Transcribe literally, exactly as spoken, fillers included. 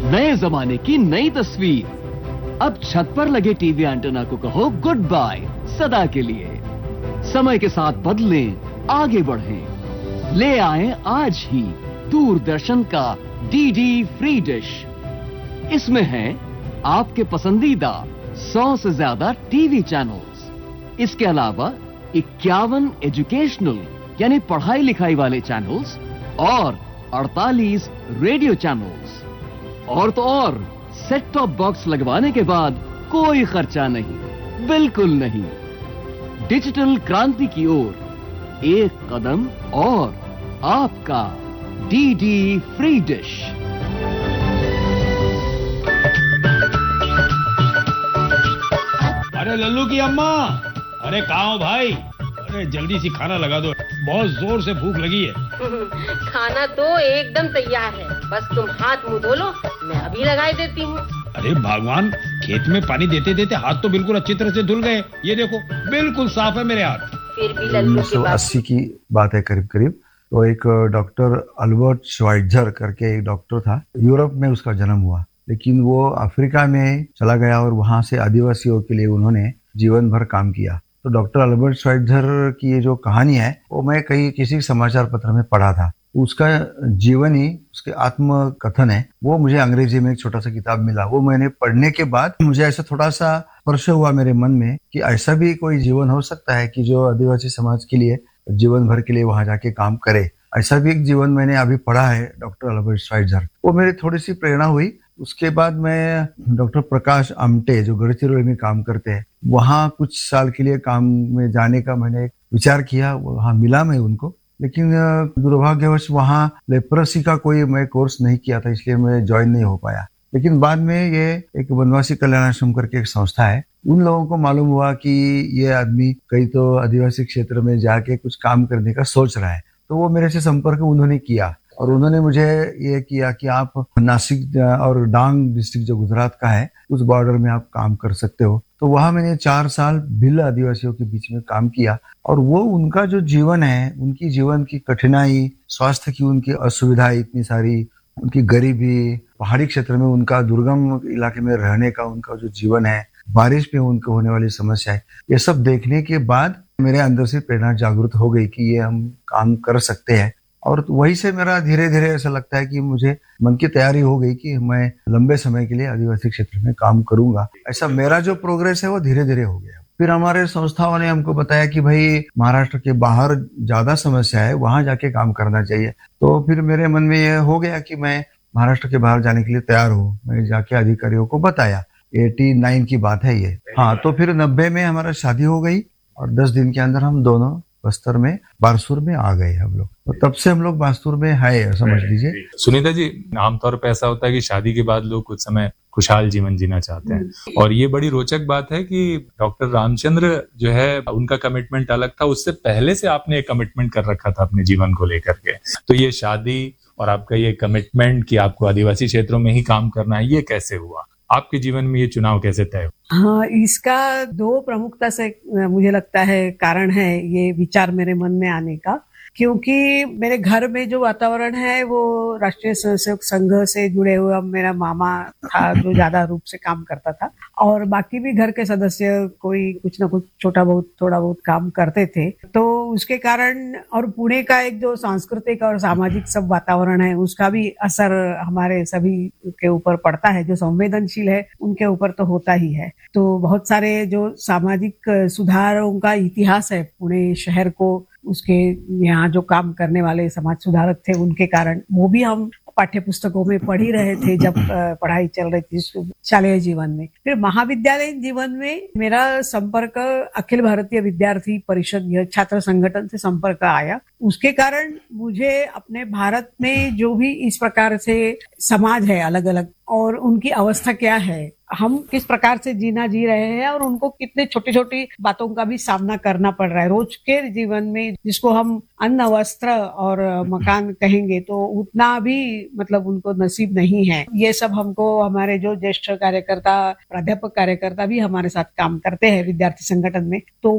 नए जमाने की नई तस्वीर। अब छत पर लगे टीवी एंटेना को कहो गुड बाय सदा के लिए। समय के साथ बदलें, आगे बढ़ें। ले आए आज ही दूरदर्शन का डीडी फ्री डिश। इसमें है आपके पसंदीदा सौ से ज्यादा टीवी चैनल्स। इसके अलावा इक्यावन एजुकेशनल यानी पढ़ाई लिखाई वाले चैनल्स और अड़तालीस रेडियो चैनल्स। और तो और सेट टॉप बॉक्स लगवाने के बाद कोई खर्चा नहीं, बिल्कुल नहीं। डिजिटल क्रांति की ओर एक कदम और आपका डीडी फ्री डिश। अरे लल्लू की अम्मा, अरे कहाँ हो भाई? अरे जल्दी सी खाना लगा दो, बहुत जोर से भूख लगी है। खाना तो एकदम तैयार है, बस तुम हाथ मुंह धो लो, मैं अभी लगाई देती हूँ। अरे भगवान, खेत में पानी देते देते हाथ तो बिल्कुल अच्छी तरह से धुल गए। ये देखो बिल्कुल साफ है मेरे हाथ। फिर भी लल्लू उन्नीस सौ अस्सी की बात है करीब करीब। तो एक डॉक्टर अल्बर्ट श्वाइट्जर करके एक डॉक्टर था, यूरोप में उसका जन्म हुआ, लेकिन वो अफ्रीका में चला गया और वहां से आदिवासियों के लिए उन्होंने जीवन भर काम किया। तो डॉक्टर अल्बर्ट श्वाइट्जर की ये जो कहानी है वो मैं कहीं किसी समाचार पत्र में पढ़ा था। उसका जीवन ही उसके आत्मकथन है, वो मुझे अंग्रेजी में एक छोटा सा किताब मिला। वो मैंने पढ़ने के बाद मुझे ऐसा थोड़ा सा स्पर्श हुआ मेरे मन में कि ऐसा भी कोई जीवन हो सकता है कि जो आदिवासी समाज के लिए जीवन भर के लिए वहां जाके काम करे। ऐसा भी एक जीवन मैंने अभी पढ़ा है डॉक्टर अल्बर्ट श्वाइट्जर। वो मेरी थोड़ी सी प्रेरणा हुई। उसके बाद मैं डॉक्टर प्रकाश आमटे जो गढ़चिरौली में काम करते हैं, वहाँ कुछ साल के लिए काम में जाने का मैंने विचार किया। वहाँ मिला मैं उनको, लेकिन दुर्भाग्यवश वहाँ लेप्रोसी का कोई मैं कोर्स नहीं किया था, इसलिए मैं ज्वाइन नहीं हो पाया। लेकिन बाद में ये एक वनवासी कल्याण आश्रम करके एक संस्था है, उन लोगों को मालूम हुआ कि ये आदमी कहीं तो आदिवासी क्षेत्र में जाके कुछ काम करने का सोच रहा है, तो वो मेरे से संपर्क उन्होंने किया और उन्होंने मुझे ये किया कि आप नासिक और डांग डिस्ट्रिक्ट जो गुजरात का है उस बॉर्डर में आप काम कर सकते हो। तो वहां मैंने चार साल भिल्ल आदिवासियों के बीच में काम किया और वो उनका जो जीवन है, उनकी जीवन की कठिनाई, स्वास्थ्य की उनकी असुविधा इतनी सारी, उनकी गरीबी, पहाड़ी क्षेत्र में उनका दुर्गम इलाके में रहने का उनका जो जीवन है, बारिश में उनको होने वाली समस्या है, ये सब देखने के बाद मेरे अंदर से प्रेरणा जागृत हो गई कि ये हम काम कर सकते हैं। और वहीं से मेरा धीरे धीरे ऐसा लगता है कि मुझे मन की तैयारी हो गई कि मैं लंबे समय के लिए आदिवासी क्षेत्र में काम करूंगा। ऐसा मेरा जो प्रोग्रेस है वो धीरे धीरे हो गया। फिर हमारे संस्थाओं ने हमको बताया कि भाई महाराष्ट्र के बाहर ज्यादा समस्या है, वहां जाके काम करना चाहिए। तो फिर मेरे मन में ये हो गया कि मैं महाराष्ट्र के बाहर जाने के लिए तैयार हूँ। मैं जाके अधिकारियों को बताया। एटी नाइन की बात है ये। हाँ, तो फिर नब्बे में हमारा शादी हो गई और दस दिन के अंदर हम दोनों बस्तर में बारसूर में आ गए हम लोग। तो तब से हम लोग बारसूर में है, समझ लीजिए। सुनीता जी, आमतौर पर ऐसा होता है कि शादी के बाद लोग कुछ समय खुशहाल जीवन जीना चाहते हैं, और ये बड़ी रोचक बात है कि डॉक्टर रामचंद्र जो है उनका कमिटमेंट अलग था, उससे पहले से आपने एक कमिटमेंट कर रखा था अपने जीवन को लेकर के। तो ये शादी और आपका ये कमिटमेंट कि आपको आदिवासी क्षेत्रों में ही काम करना है, ये कैसे हुआ? आपके जीवन में ये चुनाव कैसे तय हुआ? हाँ, इसका दो प्रमुखता से मुझे लगता है कारण है ये विचार मेरे मन में आने का, क्योंकि मेरे घर में जो वातावरण है वो राष्ट्रीय स्वयंसेवक संघ से जुड़े हुए मेरा मामा था जो ज्यादा रूप से काम करता था, और बाकी भी घर के सदस्य कोई कुछ ना कुछ छोटा बहुत थोड़ा बहुत काम करते थे। तो उसके कारण, और पुणे का एक जो सांस्कृतिक और सामाजिक सब वातावरण है उसका भी असर हमारे सभी के ऊपर पड़ता है। जो संवेदनशील है उनके ऊपर तो होता ही है। तो बहुत सारे जो सामाजिक सुधारों का इतिहास है पुणे शहर को, उसके यहाँ जो काम करने वाले समाज सुधारक थे उनके कारण वो भी हम पाठ्य पुस्तकों में पढ़ ही रहे थे जब पढ़ाई चल रही थी शालेय जीवन में। फिर महाविद्यालयीन जीवन में मेरा संपर्क अखिल भारतीय विद्यार्थी परिषद यह छात्र संगठन से संपर्क आया। उसके कारण मुझे अपने भारत में जो भी इस प्रकार से समाज है अलग अलग, और उनकी अवस्था क्या है, हम किस प्रकार से जीना जी रहे हैं, और उनको कितने छोटी छोटी बातों का भी सामना करना पड़ रहा है रोज के जीवन में, जिसको हम अन्न वस्त्र और मकान कहेंगे तो उतना भी मतलब उनको नसीब नहीं है। ये सब हमको हमारे जो ज्येष्ठ कार्यकर्ता प्राध्यापक कार्यकर्ता भी हमारे साथ काम करते हैं विद्यार्थी संगठन में, तो